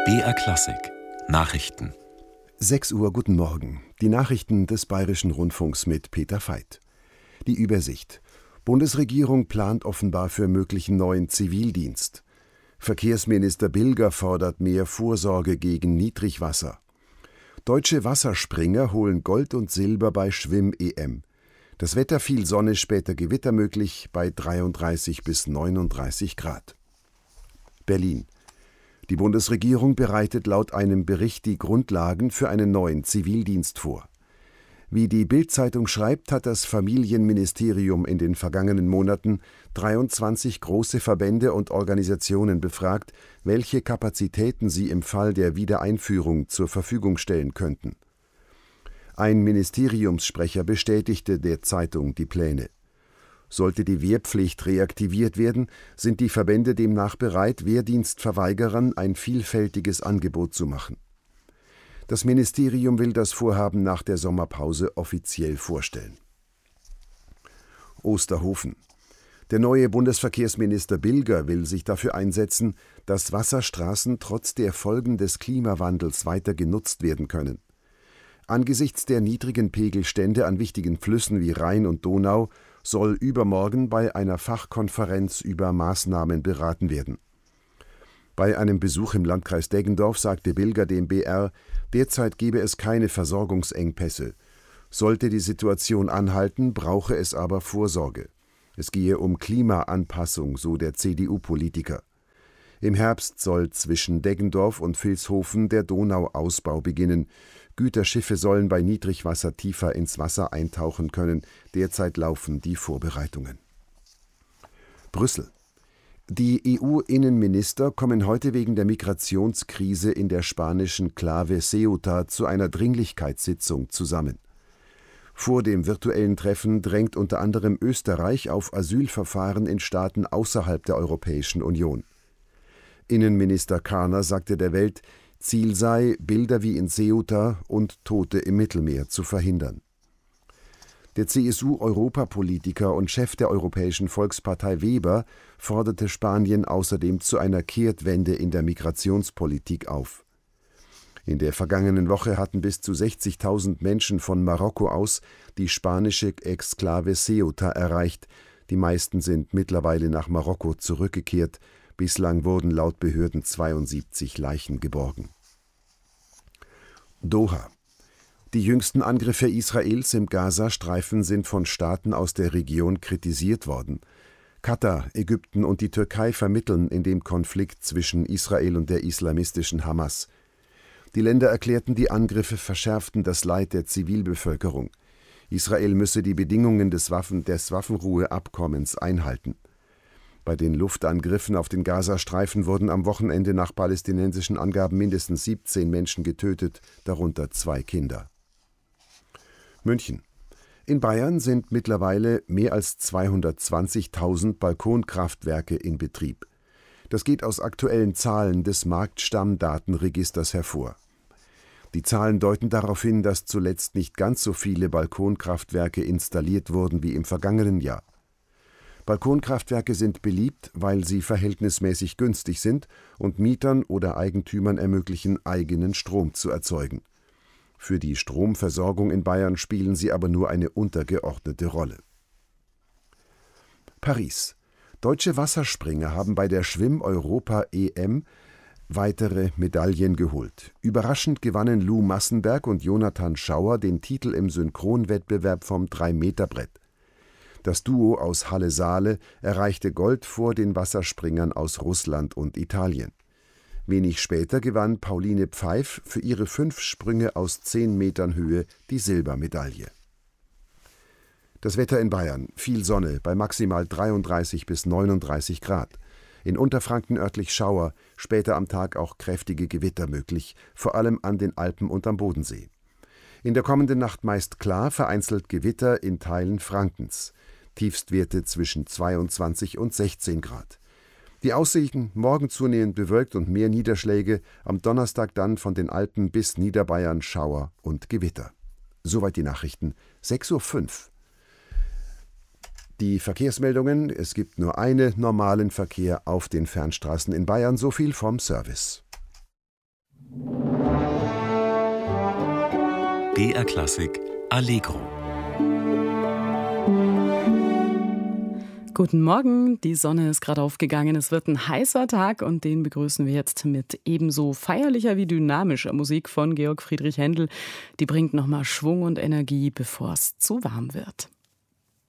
BR Klassik Nachrichten. 6 Uhr, guten Morgen. Die Nachrichten des Bayerischen Rundfunks mit Peter Veit. Die Übersicht. Bundesregierung plant offenbar für möglichen neuen Zivildienst. Verkehrsminister Bilger fordert mehr Vorsorge gegen Niedrigwasser. Deutsche Wasserspringer holen Gold und Silber bei Schwimm-EM. Das Wetter: viel Sonne, später Gewitter möglich bei 33 bis 39 Grad. Berlin. Die Bundesregierung bereitet laut einem Bericht die Grundlagen für einen neuen Zivildienst vor. Wie die Bild-Zeitung schreibt, hat das Familienministerium in den vergangenen Monaten 23 große Verbände und Organisationen befragt, welche Kapazitäten sie im Fall der Wiedereinführung zur Verfügung stellen könnten. Ein Ministeriumssprecher bestätigte der Zeitung die Pläne. Sollte die Wehrpflicht reaktiviert werden, sind die Verbände demnach bereit, Wehrdienstverweigerern ein vielfältiges Angebot zu machen. Das Ministerium will das Vorhaben nach der Sommerpause offiziell vorstellen. Osterhofen. Der neue Bundesverkehrsminister Bilger will sich dafür einsetzen, dass Wasserstraßen trotz der Folgen des Klimawandels weiter genutzt werden können. Angesichts der niedrigen Pegelstände an wichtigen Flüssen wie Rhein und Donau soll übermorgen bei einer Fachkonferenz über Maßnahmen beraten werden. Bei einem Besuch im Landkreis Deggendorf sagte Bilger dem BR, derzeit gebe es keine Versorgungsengpässe. Sollte die Situation anhalten, brauche es aber Vorsorge. Es gehe um Klimaanpassung, so der CDU-Politiker. Im Herbst soll zwischen Deggendorf und Vilshofen der Donauausbau beginnen. Güterschiffe sollen bei Niedrigwasser tiefer ins Wasser eintauchen können. Derzeit laufen die Vorbereitungen. Brüssel. Die EU-Innenminister kommen heute wegen der Migrationskrise in der spanischen Klave Ceuta zu einer Dringlichkeitssitzung zusammen. Vor dem virtuellen Treffen drängt unter anderem Österreich auf Asylverfahren in Staaten außerhalb der Europäischen Union. Innenminister Karner sagte der Welt, Ziel sei, Bilder wie in Ceuta und Tote im Mittelmeer zu verhindern. Der CSU-Europapolitiker und Chef der Europäischen Volkspartei Weber forderte Spanien außerdem zu einer Kehrtwende in der Migrationspolitik auf. In der vergangenen Woche hatten bis zu 60.000 Menschen von Marokko aus die spanische Exklave Ceuta erreicht. Die meisten sind mittlerweile nach Marokko zurückgekehrt. Bislang wurden laut Behörden 72 Leichen geborgen. Doha. Die jüngsten Angriffe Israels im Gazastreifen sind von Staaten aus der Region kritisiert worden. Katar, Ägypten und die Türkei vermitteln in dem Konflikt zwischen Israel und der islamistischen Hamas. Die Länder erklärten, die Angriffe verschärften das Leid der Zivilbevölkerung. Israel müsse die Bedingungen des Waffenruheabkommens einhalten. Bei den Luftangriffen auf den Gazastreifen wurden am Wochenende nach palästinensischen Angaben mindestens 17 Menschen getötet, darunter 2 Kinder. München. In Bayern sind mittlerweile mehr als 220.000 Balkonkraftwerke in Betrieb. Das geht aus aktuellen Zahlen des Marktstammdatenregisters hervor. Die Zahlen deuten darauf hin, dass zuletzt nicht ganz so viele Balkonkraftwerke installiert wurden wie im vergangenen Jahr. Balkonkraftwerke sind beliebt, weil sie verhältnismäßig günstig sind und Mietern oder Eigentümern ermöglichen, eigenen Strom zu erzeugen. Für die Stromversorgung in Bayern spielen sie aber nur eine untergeordnete Rolle. Paris. Deutsche Wasserspringer haben bei der Schwimm-Europa-EM weitere Medaillen geholt. Überraschend gewannen Lou Massenberg und Jonathan Schauer den Titel im Synchronwettbewerb vom 3-Meter-Brett. Das Duo aus Halle-Saale erreichte Gold vor den Wasserspringern aus Russland und Italien. Wenig später gewann Pauline Pfeif für ihre 5 Sprünge aus 10 Metern Höhe die Silbermedaille. Das Wetter in Bayern: viel Sonne bei maximal 33 bis 39 Grad. In Unterfranken örtlich Schauer, später am Tag auch kräftige Gewitter möglich, vor allem an den Alpen und am Bodensee. In der kommenden Nacht meist klar, vereinzelt Gewitter in Teilen Frankens. Tiefstwerte zwischen 22 und 16 Grad. Die Aussichten: morgen zunehmend bewölkt und mehr Niederschläge, am Donnerstag dann von den Alpen bis Niederbayern Schauer und Gewitter. Soweit die Nachrichten, 6:05 Uhr. Die Verkehrsmeldungen: Es gibt nur einen normalen Verkehr auf den Fernstraßen in Bayern, so viel vom Service. BR Klassik Allegro. Guten Morgen, die Sonne ist gerade aufgegangen. Es wird ein heißer Tag und den begrüßen wir jetzt mit ebenso feierlicher wie dynamischer Musik von Georg Friedrich Händel. Die bringt nochmal Schwung und Energie, bevor es zu warm wird.